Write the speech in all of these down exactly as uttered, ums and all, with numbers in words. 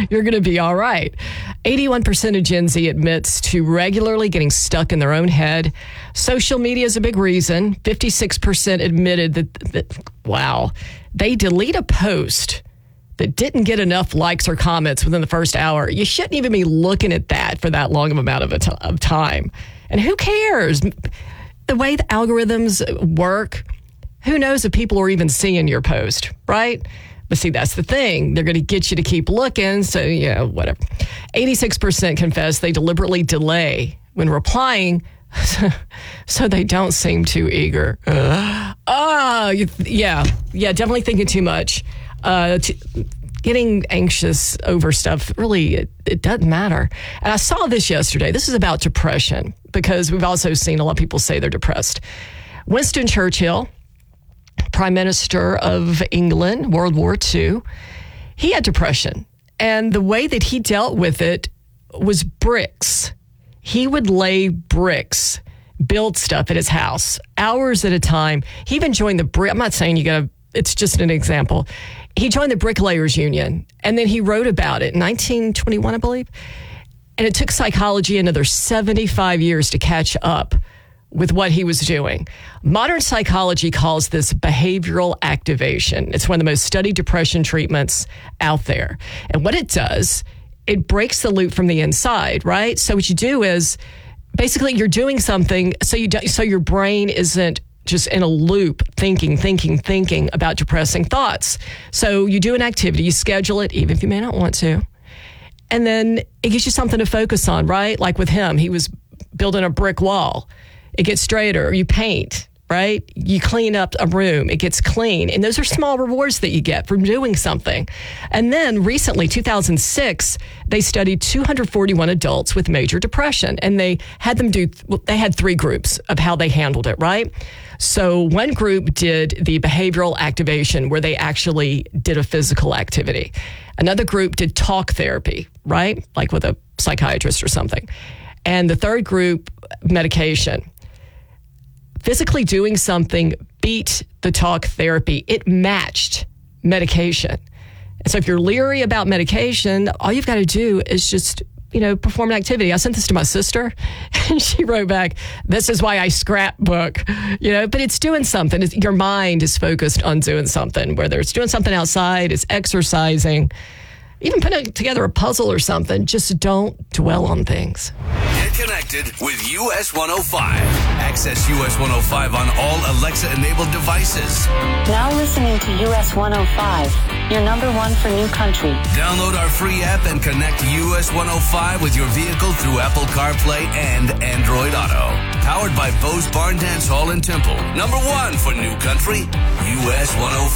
you're going to be all right. eighty-one percent of Gen Z admits to regularly getting stuck in their own head. Social media is a big reason. fifty-six percent admitted that, that wow, they delete a post that didn't get enough likes or comments within the first hour. You shouldn't even be looking at that for that long of amount of, a t- of time. And who cares? The way the algorithms work, who knows if people are even seeing your post, right? But see, that's the thing. They're going to get you to keep looking. So, you know, whatever. eighty-six percent confess they deliberately delay when replying so they don't seem too eager. Oh, yeah. Yeah, definitely thinking too much. Uh, t- getting anxious over stuff, really, it, it doesn't matter. And I saw this yesterday. This is about depression, because we've also seen a lot of people say they're depressed. Winston Churchill, Prime Minister of England, World War Two, he had depression. And the way that he dealt with it was bricks. He would lay bricks, build stuff at his house, hours at a time. He even joined the brick. I'm not saying you got to, it's just an example. He joined the Bricklayers Union, and then he wrote about it in nineteen twenty-one, I believe. And it took psychology another seventy-five years to catch up with what he was doing. Modern psychology calls this behavioral activation. It's one of the most studied depression treatments out there. And what it does, it breaks the loop from the inside, right? So what you do is basically you're doing something so you do, so your brain isn't just in a loop, thinking, thinking, thinking about depressing thoughts. So you do an activity, you schedule it, even if you may not want to. And then it gives you something to focus on, right? Like with him, he was building a brick wall. It gets straighter. Or you paint, right? You clean up a room. It gets clean. And those are small rewards that you get from doing something. And then recently, two thousand six, they studied two hundred forty-one adults with major depression. And they had them do, well, they had three groups of how they handled it, right? So one group did the behavioral activation where they actually did a physical activity. Another group did talk therapy, right? Like with a psychiatrist or something. And the third group, medication. Physically doing something beat the talk therapy. It matched medication. And so if you're leery about medication, all you've got to do is just, you know, perform an activity. I sent this to my sister, and she wrote back, "This is why I scrapbook," you know, but it's doing something. It's, your mind is focused on doing something, whether it's doing something outside, it's exercising, even putting together a puzzle or something. Just don't dwell on things. Get connected with U S one oh five. Access U S one oh five on all Alexa-enabled devices. Now listening to U S one oh five, your number one for new country. Download our free app and connect U S one oh five with your vehicle through Apple CarPlay and Android Auto. Powered by Bose Barn Dance Hall in Temple. Number one for new country, U S one oh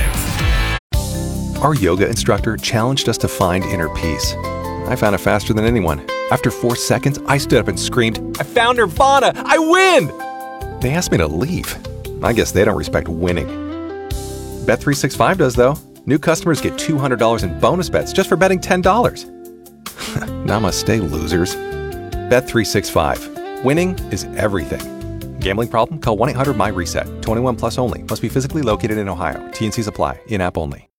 five. Our yoga instructor challenged us to find inner peace. I found it faster than anyone. After four seconds, I stood up and screamed, "I found Nirvana! I win!" They asked me to leave. I guess they don't respect winning. Bet three sixty-five does, though. New customers get two hundred dollars in bonus bets just for betting ten dollars. Namaste, losers. Bet three sixty-five. Winning is everything. Gambling problem? Call one eight hundred M Y RESET. twenty-one plus only. Must be physically located in Ohio. T and Cs apply. In-app only.